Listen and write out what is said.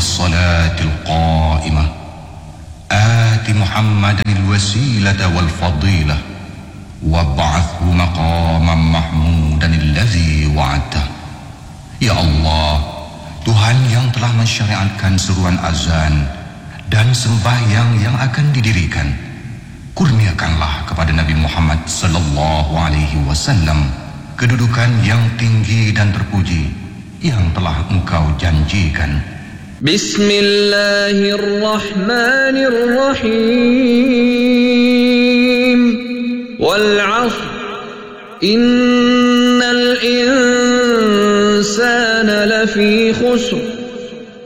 الصلاة القائمة آت محمدا الوسيلة والفضيلة وابعثه مقاما محمودا الذي وعدته. Ya Allah, Tuhan yang telah mensyariatkan seruan azan dan sembahyang yang akan didirikan, kurniakanlah kepada Nabi Muhammad sallallahu alaihi wasallam kedudukan yang tinggi dan terpuji yang telah Engkau janjikan. Bismillahirrahmanirrahim. Wal 'ashr innal insana lafi khusr